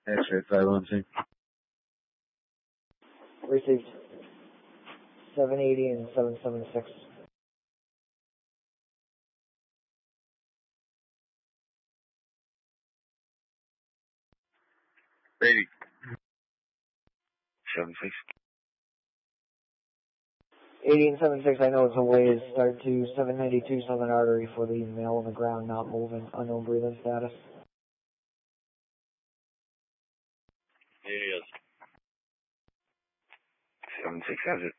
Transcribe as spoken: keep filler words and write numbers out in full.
X-ray five one six. Received. seven eighty and seven seven six. eighty. seven six. eighty and seven six, I know it's a ways. Start to seven ninety-two Southern Artery for the male on the ground, not moving. Unknown breathing status. Yes. seven six has it.